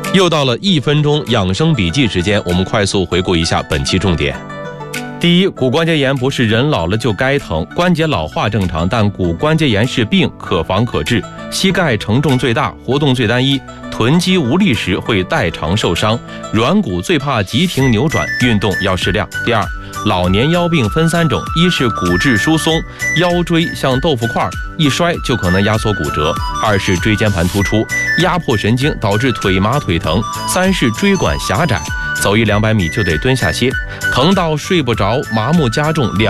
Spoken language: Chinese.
又到了1分钟养生笔记时间，我们快速回顾一下本期重点。第一，骨关节炎不是人老了就该疼，关节老化正常，但骨关节炎是病，可防可治。膝盖承重最大，活动最单一，臀肌无力时会代偿受伤，软骨最怕急停扭转，运动要适量。第二，老年腰病分3种，一是骨质疏松，腰椎像豆腐块，一摔就可能压缩骨折；二是椎间盘突出，压迫神经导致腿麻腿疼；三是椎管狭窄，走100-200米就得蹲下歇，疼到睡不着，麻木加重